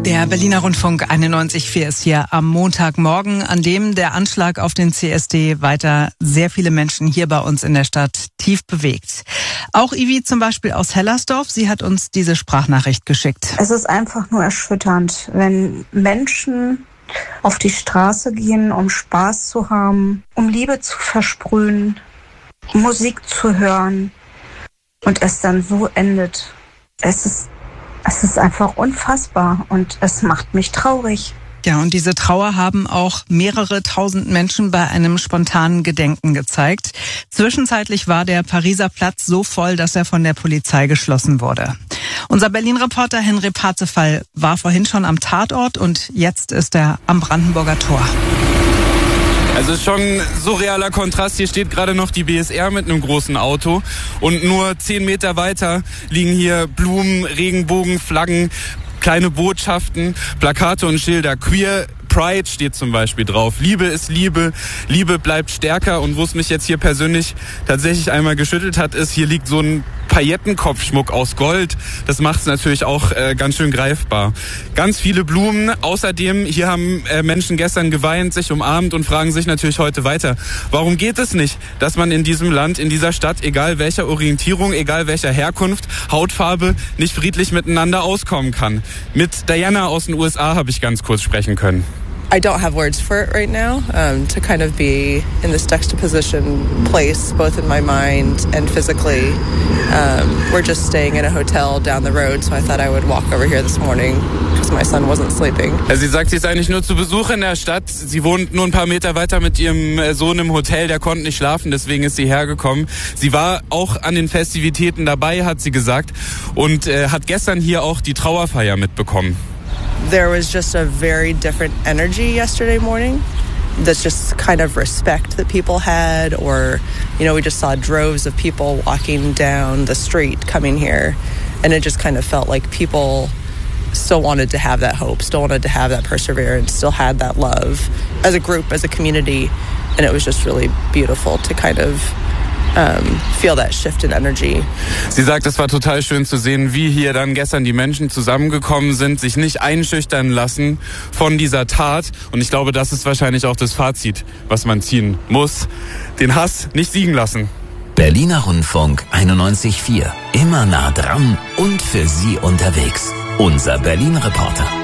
Der Berliner Rundfunk 91.4 ist hier am Montagmorgen, an dem der Anschlag auf den CSD weiter sehr viele Menschen hier bei uns in der Stadt tief bewegt. Auch Ivi zum Beispiel aus Hellersdorf, sie hat uns diese Sprachnachricht geschickt. Es ist einfach nur erschütternd, wenn Menschen auf die Straße gehen, um Spaß zu haben, um Liebe zu versprühen, Musik zu hören und es dann so endet. Es ist einfach unfassbar und es macht mich traurig. Ja, und diese Trauer haben auch mehrere tausend Menschen bei einem spontanen Gedenken gezeigt. Zwischenzeitlich war der Pariser Platz so voll, dass er von der Polizei geschlossen wurde. Unser Berlin-Reporter Henry Parzefall war vorhin schon am Tatort und jetzt ist er am Brandenburger Tor. Also ist schon ein surrealer Kontrast. Hier steht gerade noch die BSR mit einem großen Auto und nur 10 Meter weiter liegen hier Blumen, Regenbogen, Flaggen, kleine Botschaften, Plakate und Schilder. Queer Pride steht zum Beispiel drauf. Liebe ist Liebe, Liebe bleibt stärker. Und wo es mich jetzt hier persönlich tatsächlich einmal geschüttelt hat, ist, hier liegt so ein Paillettenkopfschmuck aus Gold. Das macht es natürlich auch ganz schön greifbar. Ganz viele Blumen. Außerdem, hier haben Menschen gestern geweint, sich umarmt und fragen sich natürlich heute weiter, warum geht es nicht, dass man in diesem Land, in dieser Stadt, egal welcher Orientierung, egal welcher Herkunft, Hautfarbe, nicht friedlich miteinander auskommen kann. Mit Diana aus den USA habe ich ganz kurz sprechen können. I don't have words for it right now, to kind of be in this juxtaposition place, both in my mind and physically. We're just staying in a hotel down the road, so I thought I would walk over here this morning because my son wasn't sleeping. Sie sagt, sie ist eigentlich nur zu Besuch in der Stadt. Sie wohnt nur ein paar Meter weiter mit ihrem Sohn im Hotel, der konnte nicht schlafen, deswegen ist sie hergekommen. Sie war auch an den Festivitäten dabei, hat sie gesagt, und hat gestern hier auch die Trauerfeier mitbekommen. There was just a very different energy yesterday morning. That's just kind of respect that people had, or, you know, we just saw droves of people walking down the street coming here, and it just kind of felt like people still wanted to have that hope, still wanted to have that perseverance, still had that love as a group, as a community, and it was just really beautiful to kind of feel that shift in energy. Sie sagt, es war total schön zu sehen, wie hier dann gestern die Menschen zusammengekommen sind, sich nicht einschüchtern lassen von dieser Tat. Und ich glaube, das ist wahrscheinlich auch das Fazit, was man ziehen muss. Den Hass nicht siegen lassen. Berliner Rundfunk 91.4. Immer nah dran und für Sie unterwegs. Unser Berlin-Reporter.